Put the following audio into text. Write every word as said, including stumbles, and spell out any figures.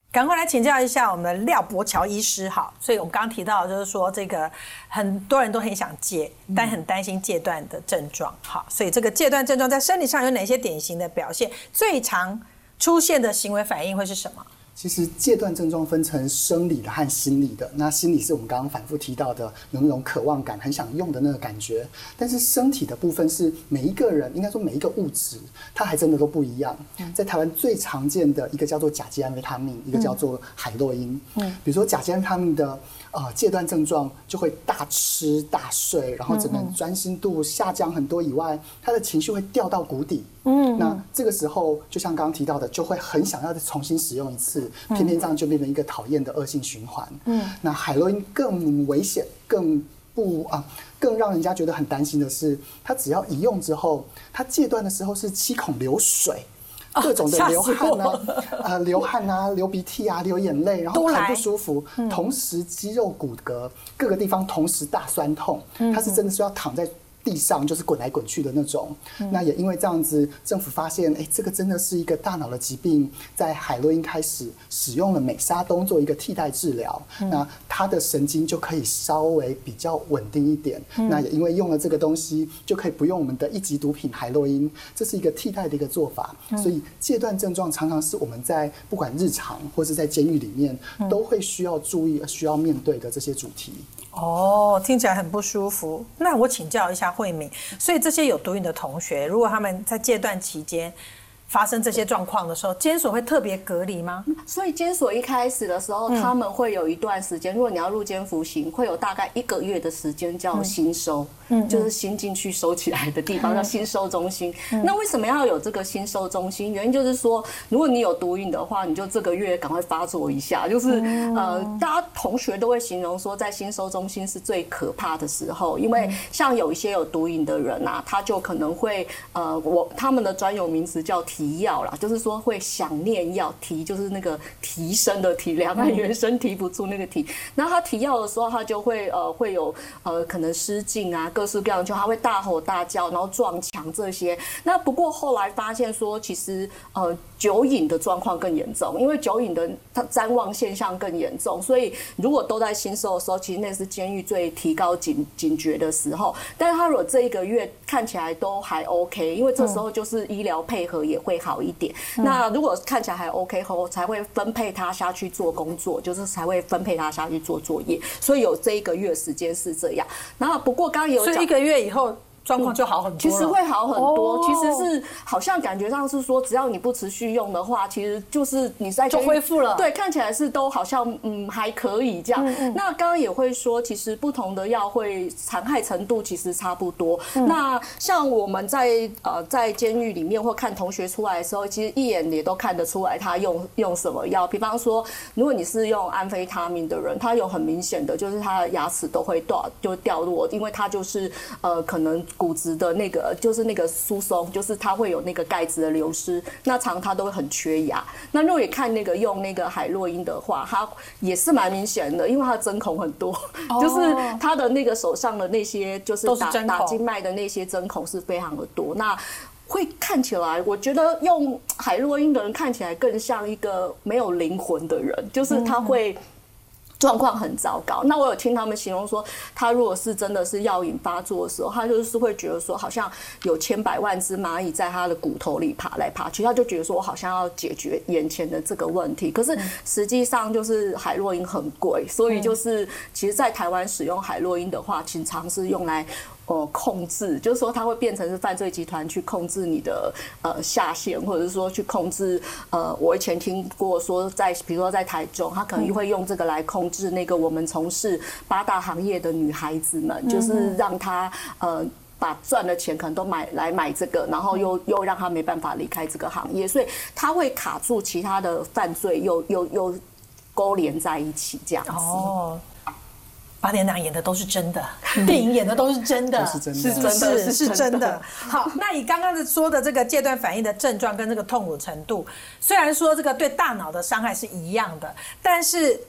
赶快来请教一下我们的廖伯乔医师。好，所以我们刚刚提到就是说，这个很多人都很想戒，但很担心戒断的症状。好，所以这个戒断症状在生理上有哪些典型的表现？最常出现的行为反应会是什么？ 其实戒断症状分成生理的和心理的。那心理是我们刚刚反复提到的，有那种渴望感，很想用的那个感觉。但是身体的部分是每一个人，应该说每一个物质，它还真的都不一样。在台湾最常见的一个叫做甲基安非他命，一个叫做海洛因。嗯，比如说甲基安非他命的呃戒断症状，就会大吃大睡，然后整个人专心度下降很多以外，他的情绪会掉到谷底。嗯，那这个时候就像刚刚提到的，就会很想要再重新使用一次，偏偏这样就变成一个讨厌的恶性循环。嗯，那海洛因更危险，更不啊，更让人家觉得很担心的是，它只要一用之后，它戒断的时候是七孔流水。各种的流汗啊，呃，流汗啊，流鼻涕啊，流眼泪，然后很不舒服，嗯、同时肌肉骨骼各个地方同时大酸痛，嗯、它是真的是要躺在地上就是滚来滚去的那种。嗯、那也因为这样子，政府发现，哎，这个真的是一个大脑的疾病，在海洛因开始使用了美沙东做一个替代治疗，嗯、那它的神经就可以稍微比较稳定一点。嗯、那也因为用了这个东西，就可以不用我们的一级毒品海洛因，这是一个替代的一个做法。嗯、所以戒断症状常常是我们在不管日常或是在监狱里面，嗯、都会需要注意、需要面对的这些主题。 哦，听起来很不舒服。那我请教一下慧敏，所以这些有毒瘾的同学，如果他们在戒断期间发生这些状况的时候，监所会特别隔离吗？ 所以监所一开始的时候，嗯、他们会有一段时间，如果你要入监服刑，会有大概一个月的时间叫新收，嗯、就是新进去收起来的地方，嗯、叫新收中心。嗯、那为什么要有这个新收中心？原因就是说，如果你有毒瘾的话，你就这个月赶快发作一下。就是、嗯、呃，大家同学都会形容说，在新收中心是最可怕的时候，因为像有一些有毒瘾的人啊，他就可能会呃，我他们的专有名词叫提药啦，就是说会想念药，提就是那个提升的提，两岸原声提不住那个提。然后他提药的时候，他就会呃会有呃可能失禁啊，各式各样，就他会大吼大叫，然后撞墙这些。那不过后来发现说，其实呃酒瘾的状况更严重，因为酒瘾的它谵妄现象更严重，所以如果都在新收的时候，其实那是监狱最提高警警觉的时候。但是他如果这一个月看起来都还 OK， 因为这时候就是医疗配合也会好一点。嗯、那如果看起来还 OK 后，才会分配他下去做工作，就是才会分配他下去做作业。所以有这一个月时间是这样。然后不过刚刚有讲， 所以一个月以后状况就好很多了。 其实会好很多， 哦、 其实是好像感觉上是说，只要你不持续用的话，其实就是你在就恢复了。 对，看起来是都好像嗯还可以这样。嗯嗯那刚刚也会说，其实不同的药会残害程度其实差不多。嗯、那像我们在呃在监狱里面或看同学出来的时候，其实一眼也都看得出来他用用什么药。比方说，如果你是用安非他命的人，他有很明显的就是他的牙齿都会掉就掉落，因为他就是呃可能。骨质的那个就是那个疏松，就是它会有那个钙质的流失，那常它都会很缺牙。那如果你看那个用那个海洛因的话，它也是蛮明显的，因为它的针孔很多，哦、就是它的那个手上的那些就是打打静脉的那些针孔是非常的多。那会看起来，我觉得用海洛因的人看起来更像一个没有灵魂的人，就是他会。状况很糟糕。那我有听他们形容说，他如果是真的是药瘾发作的时候，他就是会觉得说，好像有千百万只蚂蚁在他的骨头里爬来爬去，他就觉得说我好像要解决眼前的这个问题。可是实际上就是海洛因很贵，所以就是其实在台湾使用海洛因的话，经常是用来。呃，控制就是说，它会变成是犯罪集团去控制你的呃下线，或者是说去控制呃，我以前听过说在，比如说在台中，他可能会用这个来控制那个我们从事八大行业的女孩子们，就是让她呃。把赚的钱可能都买来买这个，然后又又让他没办法离开这个行业，所以他会卡住其他的犯罪，又又又勾连在一起这样子。 哦。八点档演的都是真的，电影演的都是真的， 是真的， 是真的，是真的。好，那你刚刚的说的这个戒断反应的症状跟这个痛苦程度，虽然说这个对大脑的伤害是一样的，但是